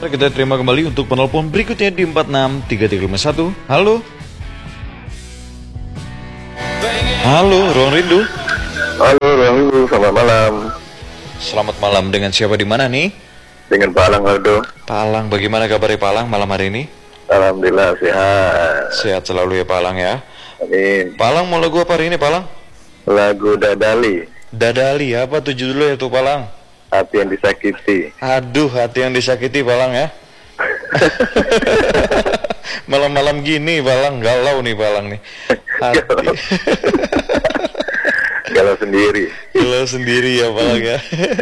Kita terima kembali untuk penelpon berikutnya di 463351. Halo. Halo, Ruang Rindu. Halo, Ruang Rindu, selamat malam. Selamat malam, dengan siapa di mana nih? Dengan Palang, Aldo. Palang, bagaimana kabarnya Palang malam hari ini? Alhamdulillah sehat. Sehat selalu ya Palang ya. Amin. Palang mau lagu apa hari ini Palang? Lagu Dadali. Dadali, apa tuh judulnya itu Palang? Hati yang disakiti. Aduh, hati yang disakiti Palang ya. Malam-malam gini Palang, galau nih Palang nih. Hati. Galau sendiri. Galau sendiri ya Palang ya.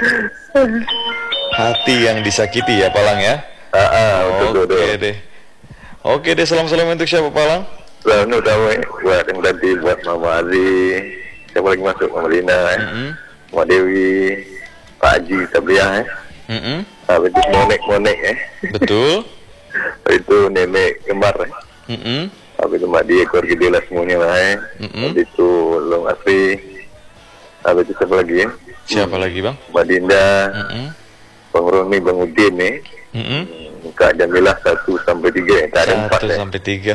Hati yang disakiti ya Palang ya. Oke deh. Oke deh, salam-salam untuk siapa Palang? Lalu udah buat yang tadi buat Mama Ali. Siapa lagi masuk? Mama Lina, Mama Dewi, Pak Haji Tabliah, Habis itu Monek, Betul. Itu nenek kembar, Habis itu Mak Dia, keluarga dia lah semuanya lah, Habis itu Long Asri. Habis itu siapa lagi ya? Siapa lagi Bang? Mbak Dinda, Bang Roni, Bang Udin nih, Kak Jamilah 1-3, tak ada 4 1 sampai 3.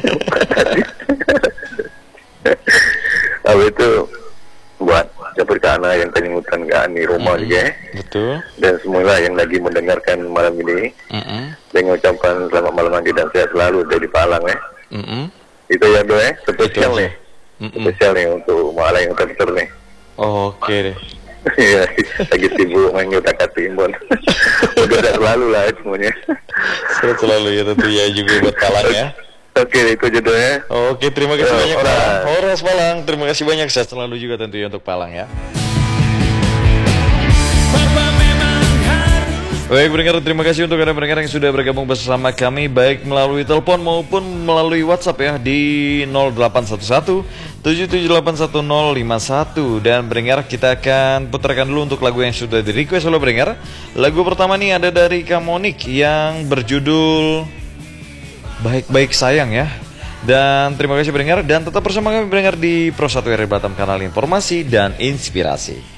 Habis itu buat seperti anak yang tadi ngutan Kak Ani Roma juga Betul. dan semuanya yang lagi mendengarkan malam ini, dengan ucapan selamat malam lagi dan sehat selalu dari Palang ya. Itu ya doa spesial nih, spesial nih untuk malam yang terter nih. Oke deh. Iya, lagi sibuk main utak timbun. Udah selalu lah semuanya. Sehat selalu ya tentu ya juga buat Palang ya. Oke, itu judulnya. Oke, terima kasih banyak Palang. Horas Palang, terima kasih banyak, sehat selalu juga tentunya untuk Palang ya. Baik pendengar, terima kasih untuk pendengar yang sudah bergabung bersama kami baik melalui telepon maupun melalui WhatsApp ya di 0811 77811051. Dan pendengar, kita akan putarkan dulu untuk lagu yang sudah di request oleh pendengar. Lagu pertama nih ada dari Kamonik yang berjudul Baik-Baik Sayang ya. Dan terima kasih pendengar, dan tetap bersama kami pendengar di Pro 1 RRI Batam, kanal informasi dan inspirasi.